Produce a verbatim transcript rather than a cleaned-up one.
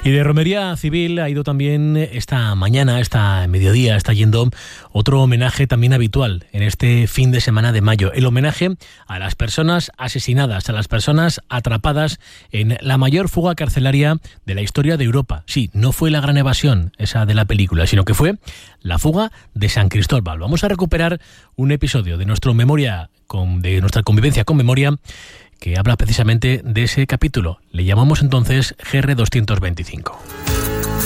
Y de romería civil ha ido también esta mañana, esta mediodía, está yendo otro homenaje también habitual en este fin de semana de mayo. El homenaje a las personas asesinadas, a las personas atrapadas en la mayor fuga carcelaria de la historia de Europa. Sí, no fue la gran evasión, esa de la película, sino que fue la fuga de San Cristóbal. Vamos a recuperar un episodio de, nuestro memoria con, de nuestra convivencia con memoria que habla precisamente de ese capítulo. Le llamamos entonces G R doscientos veinticinco.